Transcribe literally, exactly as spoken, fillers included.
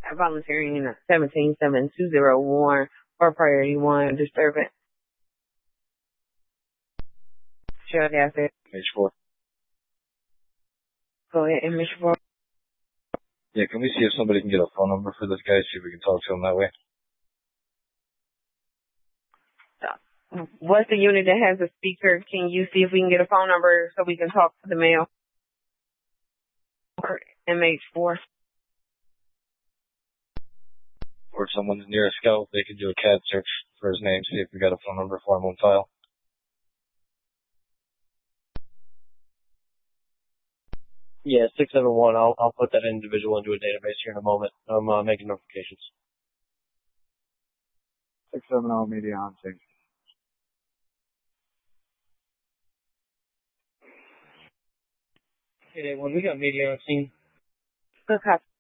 volunteering in a seventeen seven two zero one for priority one disturbance. Shell gas there. H four. Go ahead, M H four. Yeah, can we see if somebody can get a phone number for this guy, see if we can talk to him that way? What's the unit that has a speaker? Can you see if we can get a phone number so we can talk to the male? Or M H four. Or if someone's near a scout, they can do a C A D search for his name, see if we got a phone number for him on file. Yeah, six seven one. I'll I'll put that individual into a database here in a moment. I'm uh, making notifications. six seven zero media on scene. Okay, well, we got media on scene. Good copy.